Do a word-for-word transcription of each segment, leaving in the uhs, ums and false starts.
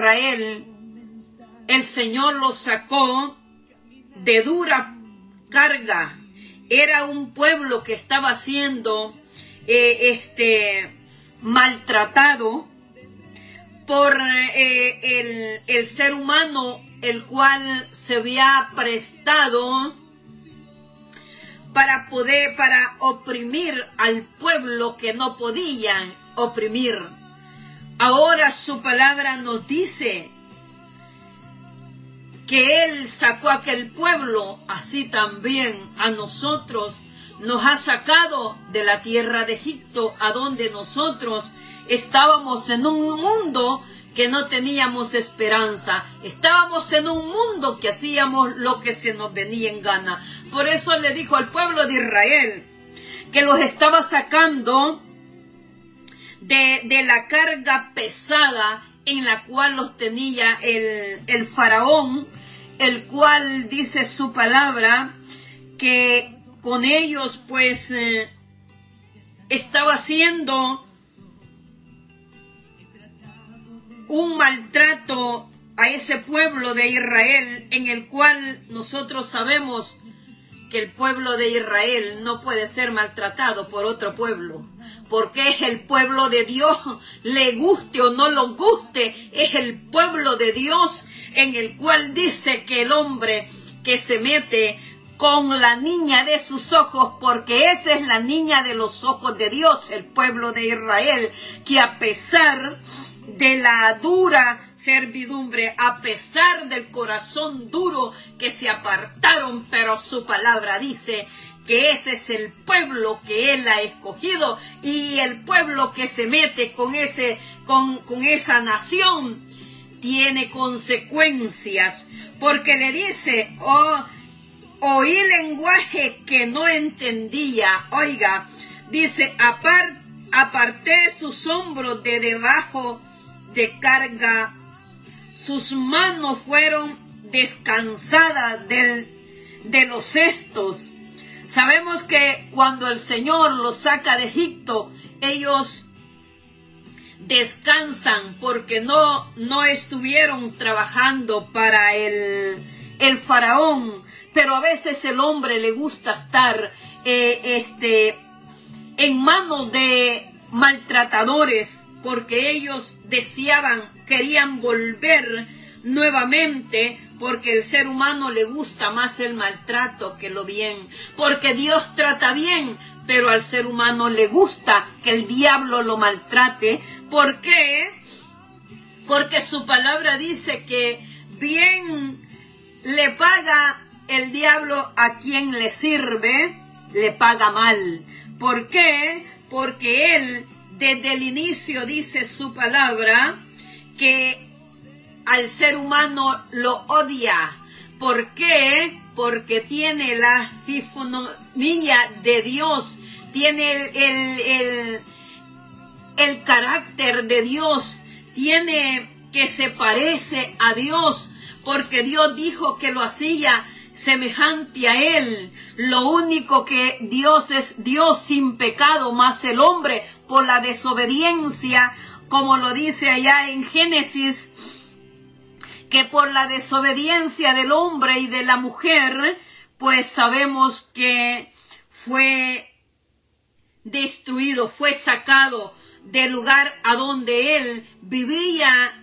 Israel, el Señor los sacó de dura carga. Era un pueblo que estaba siendo eh, este, maltratado por eh, el, el ser humano, el cual se había prestado para poder, para oprimir al pueblo que no podían oprimir. Ahora su palabra nos dice que Él sacó a aquel pueblo, así también a nosotros nos ha sacado de la tierra de Egipto, a donde nosotros estábamos en un mundo que no teníamos esperanza. Estábamos en un mundo que hacíamos lo que se nos venía en gana. Por eso le dijo al pueblo de Israel que los estaba sacando de, de la carga pesada en la cual los tenía el, el faraón, el cual dice su palabra que con ellos pues eh, estaba haciendo un maltrato a ese pueblo de Israel, en el cual nosotros sabemos que el pueblo de Israel no puede ser maltratado por otro pueblo, porque es el pueblo de Dios, le guste o no lo guste, es el pueblo de Dios, en el cual dice que el hombre que se mete con la niña de sus ojos, porque esa es la niña de los ojos de Dios, el pueblo de Israel, que a pesar de la dura servidumbre, a pesar del corazón duro que se apartaron, pero su palabra dice que ese es el pueblo que Él ha escogido, y el pueblo que se mete con, ese, con, con esa nación tiene consecuencias, porque le dice, oh, oí lenguaje que no entendía. Oiga, dice, apar, aparté sus hombros de debajo de carga, sus manos fueron descansadas del, de los cestos. Sabemos que cuando el Señor los saca de Egipto, ellos descansan porque no, no estuvieron trabajando para el, el faraón, pero a veces el hombre le gusta estar eh, este, en manos de maltratadores, porque ellos deseaban, querían volver nuevamente, porque el ser humano le gusta más el maltrato que lo bien, porque Dios trata bien, pero al ser humano le gusta que el diablo lo maltrate. ¿Por qué? Porque su palabra dice que bien le paga el diablo a quien le sirve, le paga mal. ¿Por qué? Porque él desde el inicio dice su palabra que al ser humano lo odia. ¿Por qué? Porque tiene la fisonomía de Dios, tiene el, el, el, el carácter de Dios, tiene que se parece a Dios, porque Dios dijo que lo hacía semejante a Él. Lo único que Dios es Dios sin pecado, más el hombre por la desobediencia, como lo dice allá en Génesis, que por la desobediencia del hombre y de la mujer, pues sabemos que fue destruido, fue sacado del lugar a donde él vivía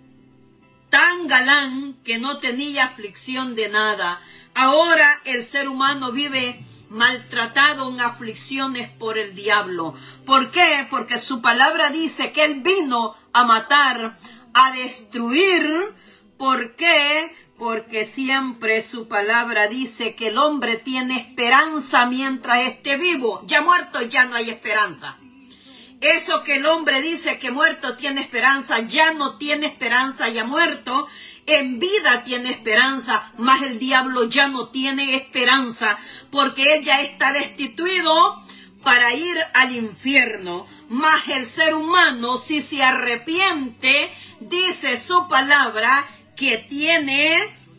tan galán que no tenía aflicción de nada. Ahora el ser humano vive maltratado en aflicciones por el diablo. ¿Por qué? Porque su palabra dice que él vino a matar, a destruir. ¿Por qué? Porque siempre su palabra dice que el hombre tiene esperanza mientras esté vivo. Ya muerto ya no hay esperanza. Eso que el hombre dice que muerto tiene esperanza, ya no tiene esperanza, ya muerto. En vida tiene esperanza, mas el diablo ya no tiene esperanza, porque él ya está destituido para ir al infierno. Mas el ser humano, si se arrepiente, dice su palabra, que tiene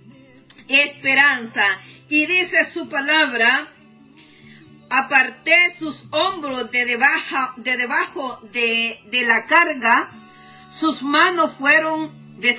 esperanza. Y dice su palabra, aparté sus hombros de debajo de, debajo de, de la carga, sus manos fueron